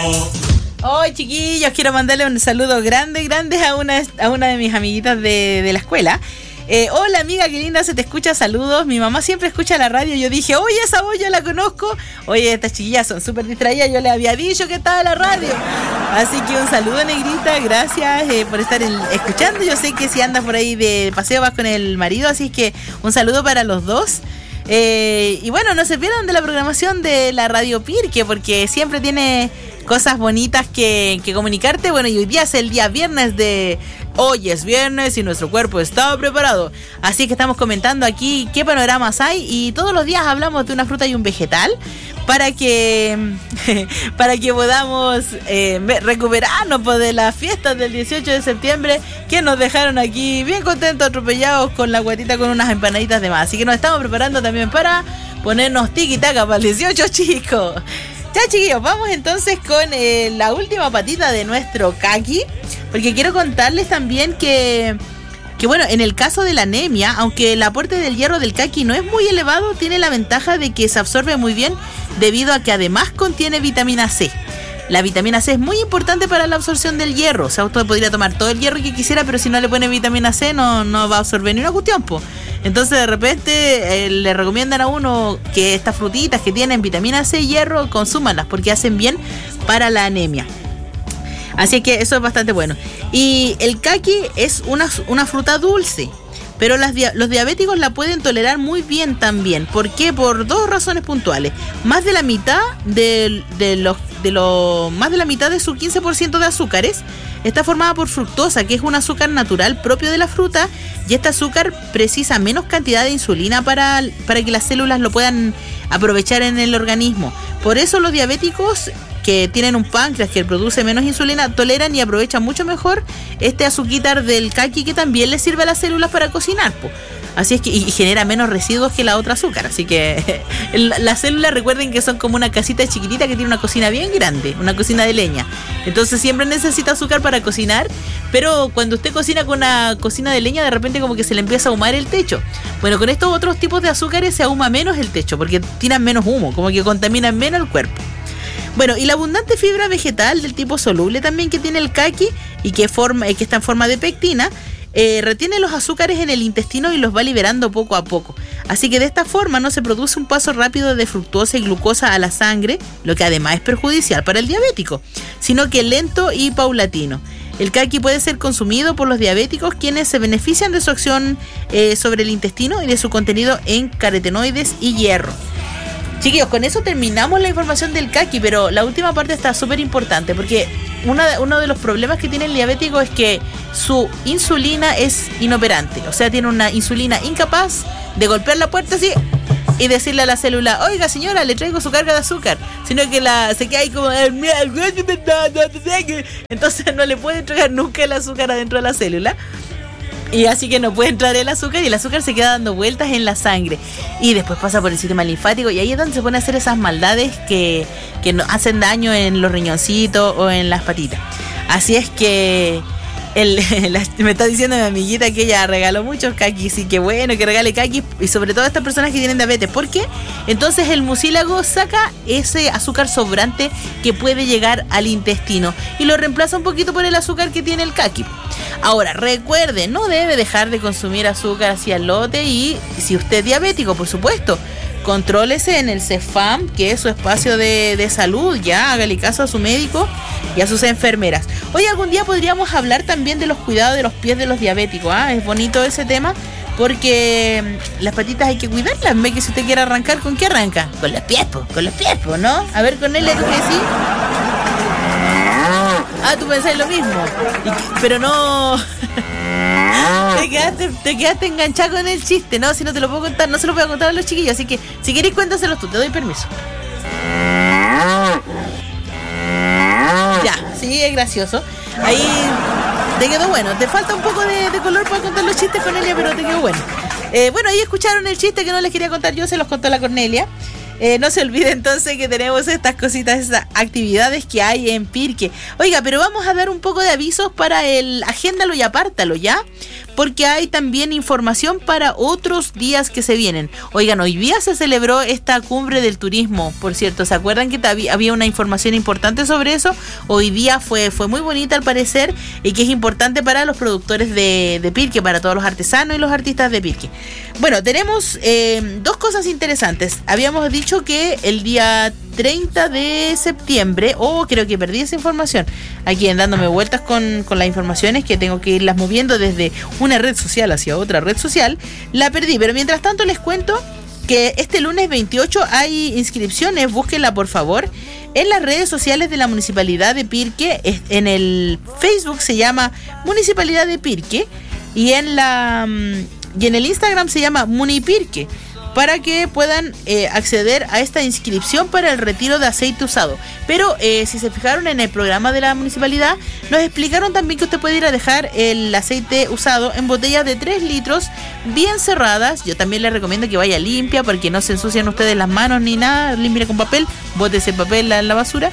Hoy, chiquillos, quiero mandarle un saludo grande a una de mis amiguitas de la escuela. Hola, amiga, qué linda, se te escucha, saludos. Mi mamá siempre escucha la radio. Yo dije, oye, esa voz yo la conozco. Oye, estas chiquillas son súper distraídas. Yo les había dicho que estaba en la radio. Así que un saludo, negrita. Gracias por estar escuchando. Yo sé que si andas por ahí de paseo vas con el marido. Así que un saludo para los dos. Y bueno, no se pierdan de la programación de la Radio Pirque, porque siempre tiene cosas bonitas que comunicarte. Bueno, y hoy día es el día viernes de... Hoy es viernes y nuestro cuerpo está preparado. Así que estamos comentando aquí qué panoramas hay. Y todos los días hablamos de una fruta y un vegetal para que podamos recuperarnos de las fiestas del 18 de septiembre que nos dejaron aquí bien contentos, atropellados con la guatita con unas empanaditas de más. Así que nos estamos preparando también para ponernos tiki-taka para el 18, chicos. Ya, chiquillos, vamos entonces con la última patita de nuestro caqui, porque quiero contarles también que bueno, en el caso de la anemia, aunque el aporte del hierro del caqui no es muy elevado, tiene la ventaja de que se absorbe muy bien debido a que además contiene vitamina C. La vitamina C es muy importante para la absorción del hierro. O sea, usted podría tomar todo el hierro que quisiera, pero si no le pone vitamina C no va a absorber ni una cuestión, po. Entonces de repente le recomiendan a uno que estas frutitas que tienen vitamina C y hierro, consúmanlas porque hacen bien para la anemia. Así que eso es bastante bueno. Y el caqui es una fruta dulce, pero los diabéticos la pueden tolerar muy bien también. ¿Por qué? Por dos razones puntuales. Más de la mitad de su 15% de azúcares está formada por fructosa, que es un azúcar natural propio de la fruta, y este azúcar precisa menos cantidad de insulina para que las células lo puedan aprovechar en el organismo. Por eso los diabéticos que tienen un páncreas que produce menos insulina toleran y aprovechan mucho mejor este azuquitar del caqui, que también les sirve a las células para cocinar, po. Así es que y genera menos residuos que la otra azúcar. Así que las células, recuerden que son como una casita chiquitita que tiene una cocina bien grande, una cocina de leña. Entonces siempre necesita azúcar para cocinar, pero cuando usted cocina con una cocina de leña, de repente como que se le empieza a ahumar el techo. Bueno, con estos otros tipos de azúcares se ahuma menos el techo porque tiran menos humo, como que contaminan menos el cuerpo. Bueno, y la abundante fibra vegetal del tipo soluble también que tiene el caqui y que está en forma de pectina, retiene los azúcares en el intestino y los va liberando poco a poco. Así que de esta forma no se produce un paso rápido de fructosa y glucosa a la sangre, lo que además es perjudicial para el diabético, sino que lento y paulatino. El caqui puede ser consumido por los diabéticos, quienes se benefician de su acción sobre el intestino y de su contenido en carotenoides y hierro. Chiquillos, con eso terminamos la información del caqui, pero la última parte está súper importante porque uno de los problemas que tiene el diabético es que su insulina es inoperante. O sea, tiene una insulina incapaz de golpear la puerta así y decirle a la célula, oiga señora, le traigo su carga de azúcar, sino que se queda ahí como entonces no le puede entregar nunca el azúcar adentro de la célula. Y así que no puede entrar el azúcar y el azúcar se queda dando vueltas en la sangre. Y después pasa por el sistema linfático y ahí es donde se pone a hacer esas maldades que nos hacen daño en los riñoncitos o en las patitas. Así es que me está diciendo mi amiguita que ella regaló muchos caquis y que bueno que regale caquis, y sobre todo a estas personas que tienen diabetes. ¿Por qué? Entonces el mucílago saca ese azúcar sobrante que puede llegar al intestino y lo reemplaza un poquito por el azúcar que tiene el caqui. Ahora, recuerde, no debe dejar de consumir azúcar hacia el lote, y si usted es diabético, por supuesto, contrólese en el CEFAM, que es su espacio de salud, ya, hágale caso a su médico y a sus enfermeras. Hoy algún día podríamos hablar también de los cuidados de los pies de los diabéticos, ¿ah? Es bonito ese tema, porque las patitas hay que cuidarlas. Ve que si usted quiere arrancar, ¿con qué arranca? Con los pies, ¿no? A ver, con él le dije sí. Ah, tú pensás lo mismo. Pero no... Te quedaste enganchado con el chiste, ¿no? Si no te lo puedo contar, no se lo voy a contar a los chiquillos. Así que, si querés, cuéntaselos tú, te doy permiso. Ya, sí, es gracioso. Ahí te quedó bueno. Te falta un poco de color para contar los chistes, Cornelia, pero te quedó bueno. Bueno, ahí escucharon el chiste que no les quería contar yo, se los contó la Cornelia. No se olvide entonces que tenemos estas cositas, estas actividades que hay en Pirque. Oiga, pero vamos a dar un poco de avisos para el Agéndalo y Apártalo, ¿ya? porque hay también información para otros días que se vienen. Oigan, hoy día se celebró esta cumbre del turismo, por cierto. ¿Se acuerdan que había una información importante sobre eso? Hoy día fue muy bonita al parecer, y que es importante para los productores de Pirque, para todos los artesanos y los artistas de Pirque. Bueno, tenemos dos cosas interesantes. Habíamos dicho que el día 30 de septiembre, creo que perdí esa información, aquí dándome vueltas con las informaciones que tengo que irlas moviendo desde una red social hacia otra red social, la perdí, pero mientras tanto les cuento que este lunes 28 hay inscripciones, búsquenla por favor, en las redes sociales de la Municipalidad de Pirque. En el Facebook se llama Municipalidad de Pirque, y en el Instagram se llama Munipirque, para que puedan acceder a esta inscripción para el retiro de aceite usado. Pero si se fijaron en el programa de la municipalidad, nos explicaron también que usted puede ir a dejar el aceite usado en botellas de 3 litros bien cerradas. Yo también les recomiendo que vaya limpia, porque no se ensucian ustedes las manos ni nada. Limpia con papel, bote ese papel en la basura.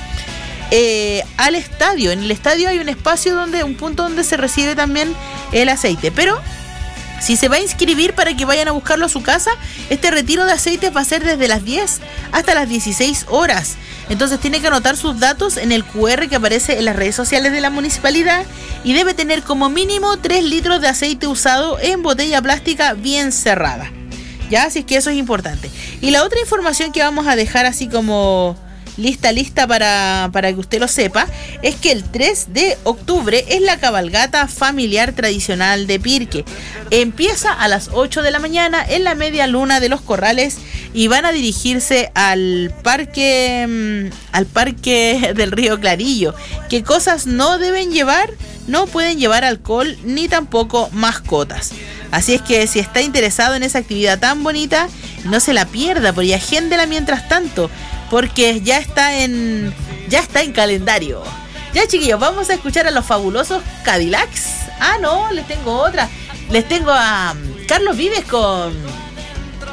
Al estadio. En el estadio hay un punto donde se recibe también el aceite. Pero si se va a inscribir para que vayan a buscarlo a su casa, este retiro de aceites va a ser desde las 10 hasta las 16 horas. Entonces tiene que anotar sus datos en el QR que aparece en las redes sociales de la municipalidad, y debe tener como mínimo 3 litros de aceite usado en botella plástica bien cerrada. Ya, así que eso es importante. Y la otra información que vamos a dejar así como lista para que usted lo sepa, es que el 3 de octubre es la cabalgata familiar tradicional de Pirque. Empieza a las 8 de la mañana en la media luna de los Corrales, y van a dirigirse al parque del Río Clarillo. ¿Qué cosas no deben llevar? No pueden llevar alcohol ni tampoco mascotas. Así es que si está interesado en esa actividad tan bonita, no se la pierda, porque agéndela mientras tanto, porque ya está en calendario. Ya, chiquillos, vamos a escuchar a los fabulosos Cadillacs. No, les tengo otra. Les tengo a Carlos Vives con